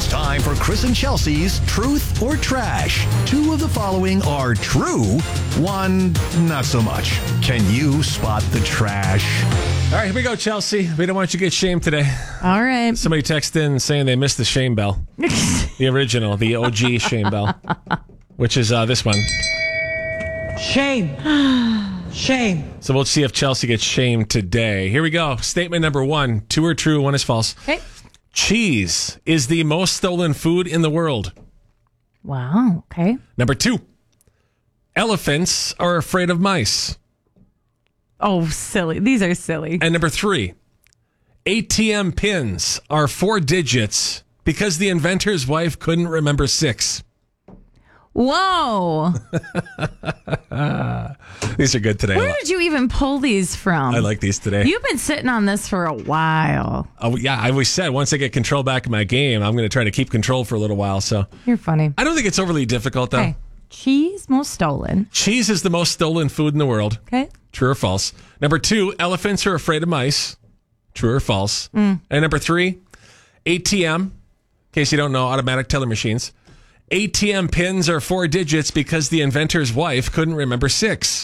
It's time for Chris and Chelsea's Truth or Trash. Two of the following are true, one not so much. Can you spot the trash? All right, here we go, Chelsea. We don't want you to get shamed today. All right. Somebody texted in saying they missed the shame bell. The original, the OG shame bell, which is this one. Shame. Shame. So we'll see if Chelsea gets shamed today. Here we go. Statement number one. Two are true, one is false. Okay. Cheese is the most stolen food in the world. Wow. Okay. Number two. Elephants are afraid of mice. Oh, silly. These are silly. And number three. ATM pins are 4 digits because the inventor's wife couldn't remember 6. Whoa. These are good today. Where did you even pull these from? I like these today. You've been sitting on this for a while. Oh, yeah, I always said once I get control back in my game, I'm going to try to keep control for a little while. So You're funny. I don't think it's overly difficult, though. Okay. Cheese, most stolen. Cheese is the most stolen food in the world. Okay. True or false? Number two, elephants are afraid of mice. True or false? And number three, ATM, in case you don't know, automatic teller machines. ATM pins are 4 digits because the inventor's wife couldn't remember 6.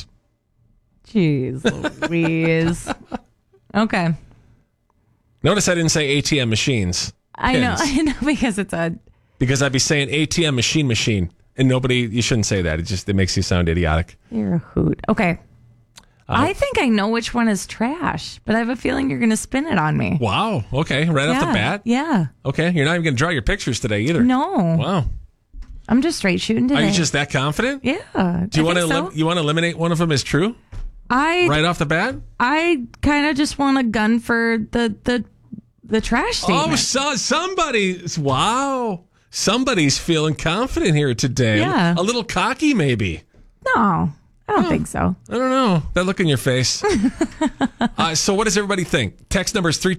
Jeez Louise. Okay. Notice I didn't say ATM machines. I know Pins. because it's a... Because I'd be saying ATM machine. And you shouldn't say that. It makes you sound idiotic. You're a hoot. Okay. I think I know which one is trash, but I have a feeling you're going to spin it on me. Wow. Okay. Right off the bat? Yeah. Okay. You're not even going to draw your pictures today either. No. Wow. I'm just straight shooting today. Are you just that confident? Yeah. Do you want to you want to eliminate one of them as true? Right off the bat? I kind of just want a gun for the trash statement. Oh, somebody's feeling confident here today. Yeah. A little cocky, maybe. No, I don't think so. I don't know. That look in your face. So what does everybody think? Text number is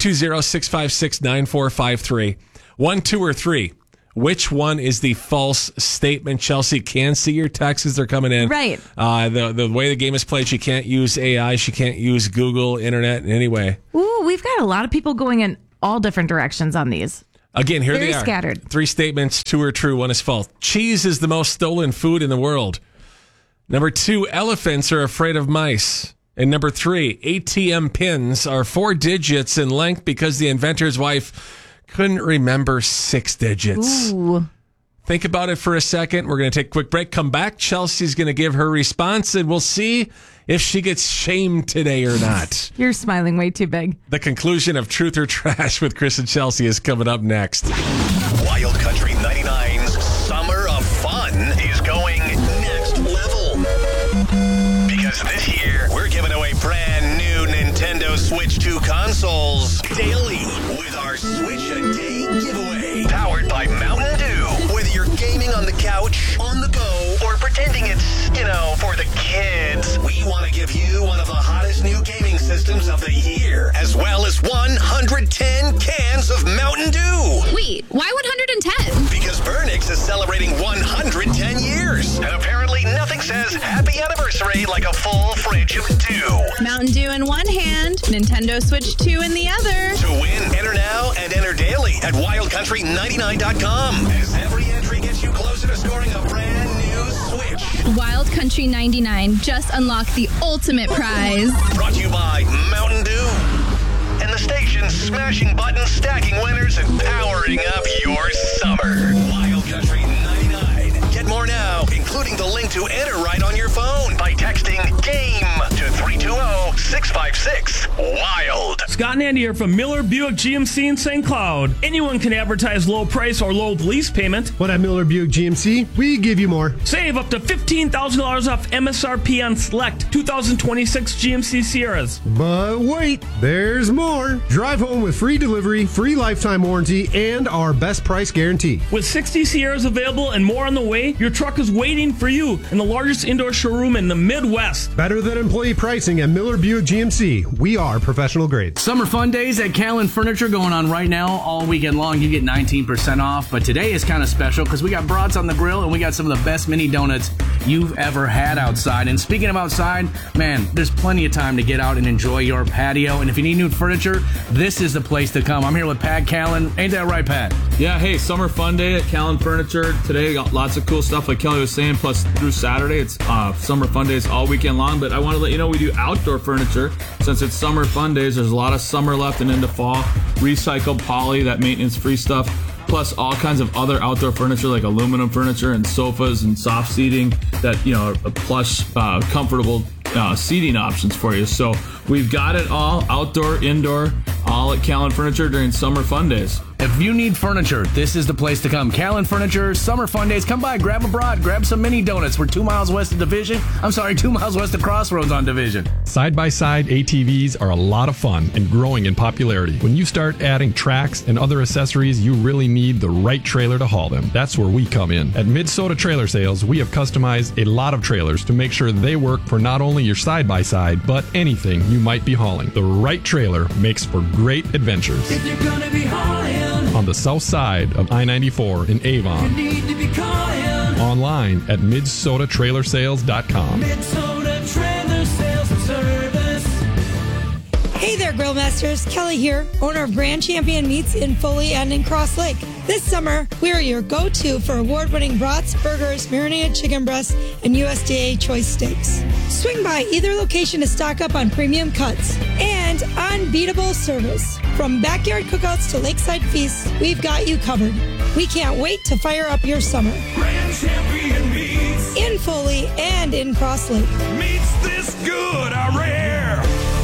320-656-9453. 1, 2, or 3. Which one is the false statement? Chelsea can see your texts as they're coming in. Right. The way the game is played, she can't use AI. She can't use Google, internet in any way. Ooh, we've got a lot of people going in all different directions on these. Again, here Very they are. scattered. 3 statements, 2 are true, 1 is false. Cheese is the most stolen food in the world. Number 2, elephants are afraid of mice. And number 3, ATM pins are 4 digits in length because the inventor's wife couldn't remember 6 digits. Ooh. Think about it for a second. We're going to take a quick break. Come back. Chelsea's going to give her response, and we'll see if she gets shamed today or not. You're smiling way too big. The conclusion of Truth or Trash with Chris and Chelsea is coming up next. Wild Country 99's Summer of Fun is going next level. Because this year, we're giving away brand new Nintendo Switch 2 consoles daily with our Switch a Day giveaway. Powered by Mountain Dew. Whether you're gaming on the couch, on the go, or pretending it's, for the kids, we want to give you one of the hottest new gaming systems of the year, as well as 110 cans of Mountain Dew. Wait, why 110? Because Burnix is celebrating 110 years. And apparently nothing says happy anniversary like a full fridge of dew. Mountain Dew in one hand, Nintendo Switch 2 in the other. To win, enter now and enter daily at wildcountry99.com. As every entry gets you closer to scoring a brand new Switch. Wild Country 99 just unlocked the ultimate prize. Brought to you by Mountain Dew. And the station smashing buttons, stacking winners, and powering up your summer. Wild Country 99. Get more now, including the link to enter right on your phone by texting GAME to 320-656-WILD. Scott and Andy here from Miller Buick GMC in St. Cloud. Anyone can advertise low price or low lease payment. But at Miller Buick GMC, we give you more. Save up to $15,000 off MSRP on select 2026 GMC Sierras. But wait, there's more. Drive home with free delivery, free lifetime warranty, and our best price guarantee. With 60 Sierras available and more on the way, your truck is waiting for you in the largest indoor showroom in the Midwest. Better than employee pricing at Miller Buick GMC. We are professional grade. Summer fun days at Callan Furniture going on right now. All weekend long, you get 19% off. But today is kind of special because we got brats on the grill and we got some of the best mini donuts you've ever had outside. And speaking of outside, man, there's plenty of time to get out and enjoy your patio. And if you need new furniture, this is the place to come. I'm here with Pat Callen. Ain't that right, Pat? Yeah, hey, Summer Fun Day at Callen Furniture. Today, got lots of cool stuff like Kelly was saying, plus through Saturday, it's Summer Fun Days all weekend long. But I want to let you know we do outdoor furniture. Since it's Summer Fun Days, there's a lot of summer left and into fall. Recycled poly, that maintenance-free stuff, plus all kinds of other outdoor furniture like aluminum furniture and sofas and soft seating that, you know, are plush, comfortable seating options for you. So we've got it all, outdoor, indoor, all at Callen Furniture during Summer Fun Days. If you need furniture, this is the place to come. Callen Furniture, Summer Fun Days. Come by, grab a broad, grab some mini donuts. We're 2 miles west of Division. 2 miles west of Crossroads on Division. Side-by-side ATVs are a lot of fun and growing in popularity. When you start adding tracks and other accessories, you really need the right trailer to haul them. That's where we come in. At Minnesota Trailer Sales, we have customized a lot of trailers to make sure they work for not only your side-by-side, but anything you might be hauling. The right trailer makes for great adventures. If you're gonna be hauling on the south side of I-94 in Avon. you need to be calling Online at MidsotaTrailerSales.com. Minnesota Trailer Sales and Service. Hey there, Grill Masters. Kelly here, owner of Grand Champion Meats in Foley and in Cross Lake. This summer, we're your go-to for award-winning brats, burgers, marinated chicken breasts, and USDA choice steaks. Swing by either location to stock up on premium cuts and unbeatable service. From backyard cookouts to lakeside feasts, we've got you covered. We can't wait to fire up your summer. Grand Champion Meats In Foley and in Cross Lake. meats this good are rare.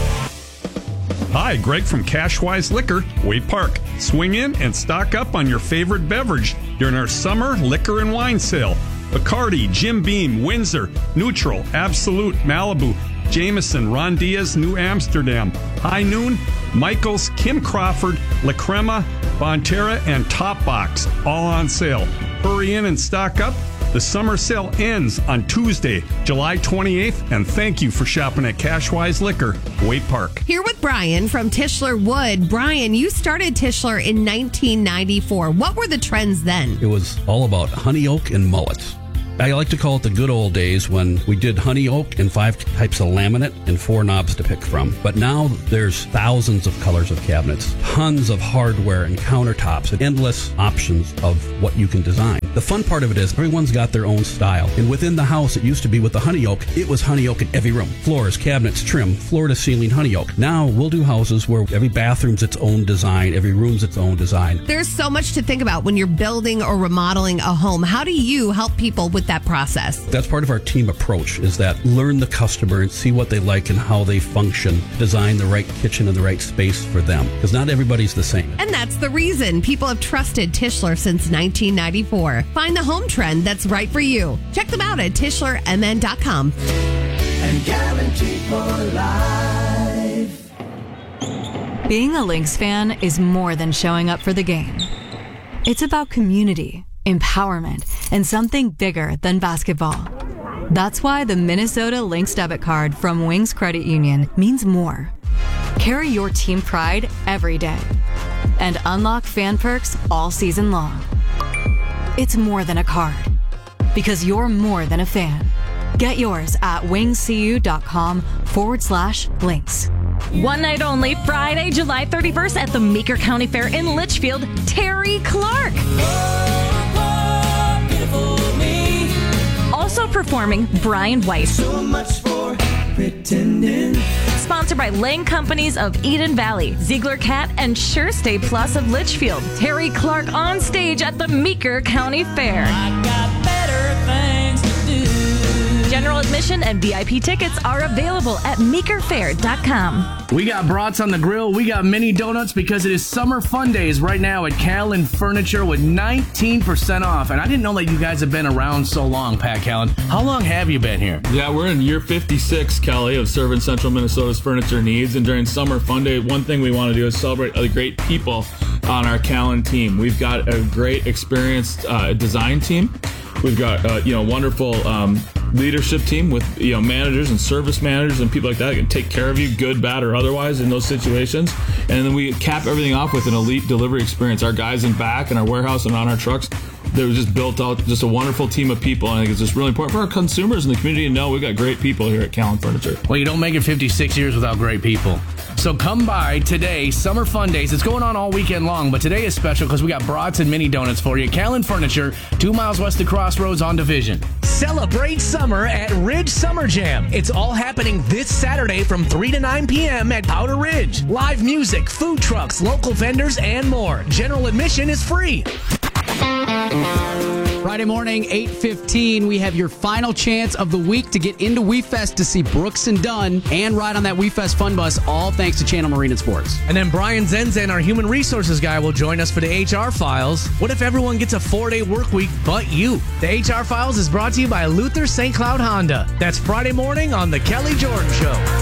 Hi, Greg from Cashwise Liquor, Wade Park. Swing in and stock up on your favorite beverage during our summer liquor and wine sale. Bacardi, Jim Beam, Windsor, Neutral, Absolute, Malibu, Jameson, Ron Diaz, New Amsterdam, High Noon, Michaels, Kim Crawford, La Crema, Bonterra, and Top Box, all on sale. Hurry in and stock up. The summer sale ends on Tuesday, July 28th, and thank you for shopping at Cashwise Liquor, Wade Park. Here with Brian from Tischler Wood. Brian, you started Tischler in 1994. What were the trends then? It was all about honey oak and mullets. I like to call it the good old days when we did honey oak and 5 types of laminate and 4 knobs to pick from. But now there's thousands of colors of cabinets, tons of hardware and countertops, and endless options of what you can design. The fun part of it is everyone's got their own style. And within the house, it used to be with the honey oak, it was honey oak in every room. Floors, cabinets, trim, floor to ceiling honey oak. Now we'll do houses where every bathroom's its own design, every room's its own design. There's so much to think about when you're building or remodeling a home. How do you help people with that process? That's part of our team approach, is that learn the customer and see what they like and how they function. Design the right kitchen and the right space for them, because not everybody's the same. And that's the reason people have trusted Tischler since 1994. Find the home trend that's right for you. Check them out at TischlerMN.com. And guaranteed for life. Being a Lynx fan is more than showing up for the game. It's about community, empowerment, and something bigger than basketball. That's why the Minnesota Lynx debit card from Wings Credit Union means more. Carry your team pride every day and unlock fan perks all season long. It's more than a card, because you're more than a fan. Get yours at wingscu.com/links. One night only, Friday, July 31st at the Meeker County Fair in Litchfield, Terry Clark. Also performing Brian White. So much for pretending. Sponsored by Lang Companies of Eden Valley, Ziegler Cat, and Sure Stay Plus of Litchfield. Terry Clark on stage at the Meeker County Fair. I got better things to do. General admission and VIP tickets are available at meekerfair.com. We got brats on the grill. We got mini donuts because it is Summer Fun Days right now at Callen Furniture with 19% off. And I didn't know that you guys have been around so long, Pat Callen. How long have you been here? Yeah, we're in year 56, Kelly, of serving Central Minnesota's furniture needs. And during Summer Fun Day, one thing we want to do is celebrate the great people on our Callen team. We've got a great, experienced design team. We've got wonderful leadership team with managers and service managers and people like that can take care of you, good, bad, or otherwise in those situations. And then we cap everything off with an elite delivery experience. Our guys in back in our warehouse and on our trucks they were just built out, just a wonderful team of people. I think it's just really important for our consumers and the community to know we've got great people here at Callan Furniture. Well, you don't make it 56 years without great people. So come by today, Summer Fun Days. It's going on all weekend long, but today is special because we got brats and mini donuts for you. Callan Furniture, 2 miles west of Crossroads on Division. Celebrate summer at Ridge Summer Jam. It's all happening this Saturday from 3 to 9 p.m. at Powder Ridge. Live music, food trucks, local vendors, and more. General admission is free. Friday morning, 8:15, we have your final chance of the week to get into WeFest to see Brooks and Dunn and ride on that WeFest Fun Bus, all thanks to Channel Marine and Sports. And then Brian Zenzen, our human resources guy, will join us for the HR Files. What if everyone gets a 4-day work week but you? The HR Files is brought to you by Luther St. Cloud Honda. That's Friday morning on The Kelly Jordan Show.